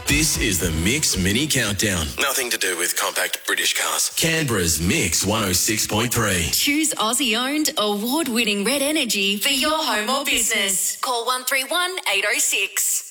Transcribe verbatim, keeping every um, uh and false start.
This is the Mix Mini Countdown. Nothing to do with compact British cars. Canberra's Mix one oh six point three. Choose Aussie-owned, award-winning Red Energy for your home or business. Call one three one, eight oh six.